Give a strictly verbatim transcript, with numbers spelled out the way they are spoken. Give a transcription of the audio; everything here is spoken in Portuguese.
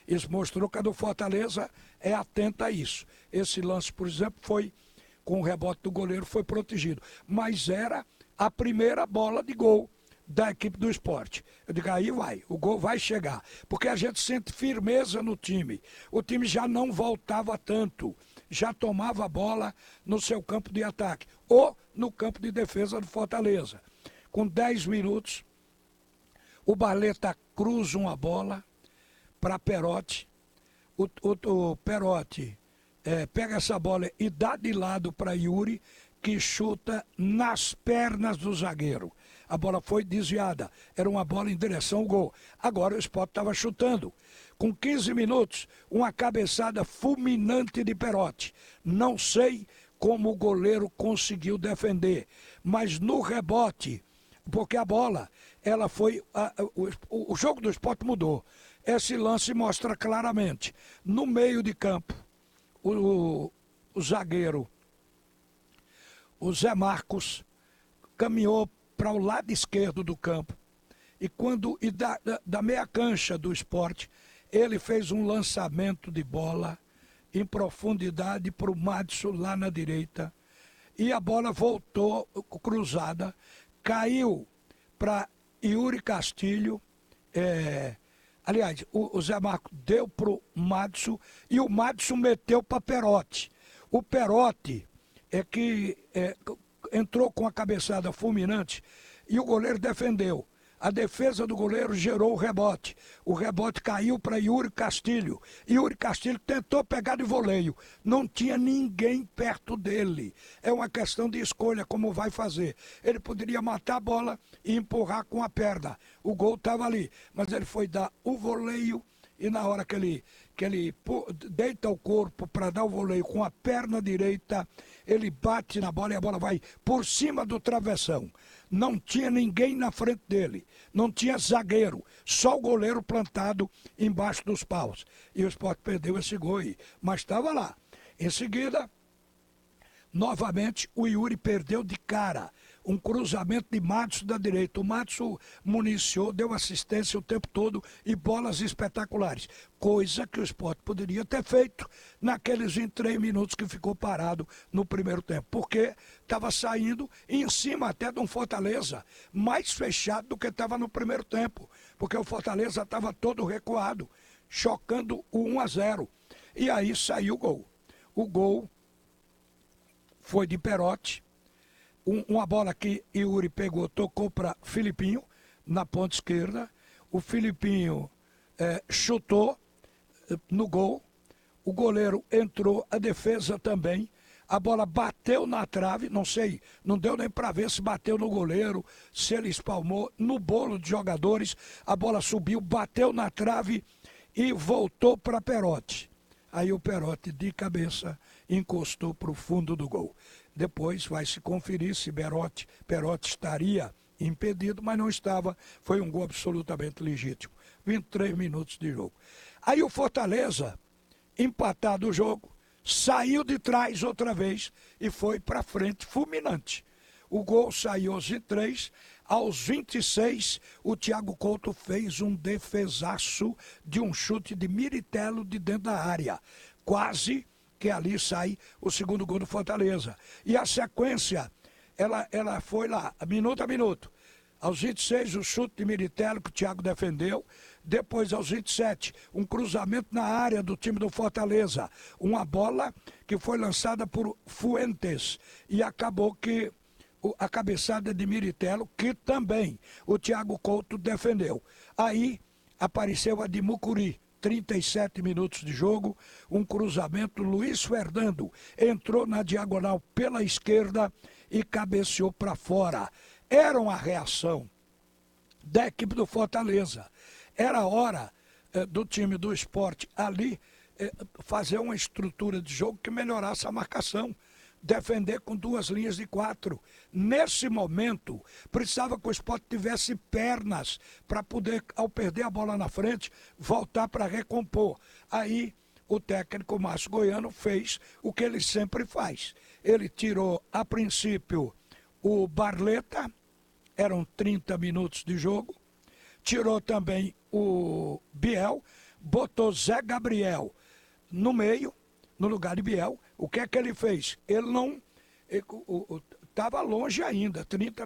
Isso mostrou que a do Fortaleza é atenta a isso. Esse lance, por exemplo, foi com o rebote do goleiro, foi protegido. Mas era a primeira bola de gol da equipe do Sport. Eu digo, aí vai, o gol vai chegar. Porque a gente sente firmeza no time. O time já não voltava tanto, já tomava a bola no seu campo de ataque ou no campo de defesa do Fortaleza. Com dez minutos, o Barleta cruza uma bola para Perotti. O, o, o Perotti é, pega essa bola e dá de lado para Yuri, que chuta nas pernas do zagueiro. A bola foi desviada, era uma bola em direção ao gol. Agora o Sport estava chutando. Com quinze minutos, uma cabeçada fulminante de Perotti. Não sei como o goleiro conseguiu defender, mas no rebote, porque a bola, ela foi, a, o, o jogo do Sport mudou. Esse lance mostra claramente, no meio de campo, o, o, o zagueiro, o Zé Marcos, caminhou para o lado esquerdo do campo. E quando e da, da, da meia cancha do Sport, ele fez um lançamento de bola em profundidade para o Madison lá na direita. E a bola voltou cruzada, caiu para Yuri Castilho. É, aliás, o, o Zé Marcos deu para o Madison e o Madison meteu para Perotti. O Perotti é que é, entrou com a cabeçada fulminante e o goleiro defendeu. A defesa do goleiro gerou o rebote. O rebote caiu para Yuri Castilho. Yuri Castilho tentou pegar de voleio. Não tinha ninguém perto dele. É uma questão de escolha como vai fazer. Ele poderia matar a bola e empurrar com a perna. O gol estava ali. Mas ele foi dar o voleio e na hora que ele, que ele deita o corpo para dar o voleio com a perna direita, ele bate na bola e a bola vai por cima do travessão. Não tinha ninguém na frente dele, não tinha zagueiro, só o goleiro plantado embaixo dos paus. E o Sport perdeu esse gol aí, mas estava lá. Em seguida, novamente, o Yuri perdeu de cara. Um cruzamento de Madison da direita. O Madison municiou, deu assistência o tempo todo e bolas espetaculares. Coisa que o Sport poderia ter feito naqueles vinte e três minutos que ficou parado no primeiro tempo. Porque estava saindo em cima até de um Fortaleza mais fechado do que estava no primeiro tempo. Porque o Fortaleza estava todo recuado, chocando o um a zero. E aí saiu o gol. O gol foi de Perotti. Um, uma bola que Yuri pegou, tocou para Filipinho, na ponta esquerda. O Filipinho é, chutou é, no gol. O goleiro entrou, a defesa também. A bola bateu na trave, não sei, não deu nem para ver se bateu no goleiro, se ele espalmou. No bolo de jogadores, a bola subiu, bateu na trave e voltou para Perotti. Aí o Perotti, de cabeça, encostou para o fundo do gol. Depois vai se conferir se Perotti, Perotti estaria impedido, mas não estava. Foi um gol absolutamente legítimo. vinte e três minutos de jogo. Aí o Fortaleza, empatado o jogo, saiu de trás outra vez e foi para frente fulminante. O gol saiu aos vinte e três, aos vinte e seis, o Thiago Couto fez um defesaço de um chute de Miritello de dentro da área. Quase que ali sai o segundo gol do Fortaleza. E a sequência, ela, ela foi lá, minuto a minuto. Aos vinte e seis, o chute de Miritello que o Thiago defendeu. Depois, aos vinte e sete, um cruzamento na área do time do Fortaleza. Uma bola que foi lançada por Fuentes. E acabou que a cabeçada de Miritello, que também o Thiago Couto defendeu. Aí apareceu a de Mucuri. trinta e sete minutos de jogo, um cruzamento, Luiz Fernando entrou na diagonal pela esquerda e cabeceou para fora. Era uma reação da equipe do Fortaleza. Era a hora eh, do time do Sport ali eh, fazer uma estrutura de jogo que melhorasse a marcação. Defender com duas linhas de quatro. Nesse momento, precisava que o Sport tivesse pernas para poder, ao perder a bola na frente, voltar para recompor. Aí, o técnico Márcio Goiano fez o que ele sempre faz. Ele tirou, a princípio, o Barleta, eram trinta minutos de jogo, tirou também o Biel, botou Zé Gabriel no meio, no lugar de Biel. O que é que ele fez? Ele não... Estava longe ainda, trinta